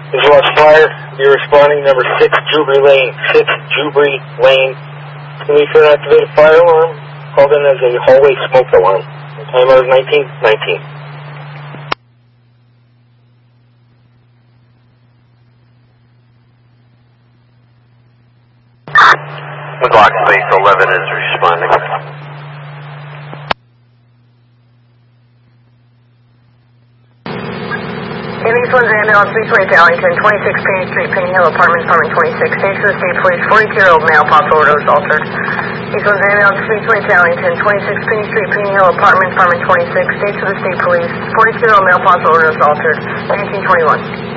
This is Lost Fire. You're responding number 6 Jubry Lane. 6 Jubry Lane. Police for an activated fire alarm. Called in as a hallway smoke alarm. Timer is 1919. Block space 11 is responding. Ambulance 1's ambulance 320 to Ellington, 26 Penny Street, Penny Hill, apartment 26. Stage to the state police, 42-year-old male, possible overdose altered. East 1's ambulance 320 to Ellington, 26 Penny Street, Penny Hill, apartment 26. Stage to the state police, 42-year-old male, possible overdose altered, 1921.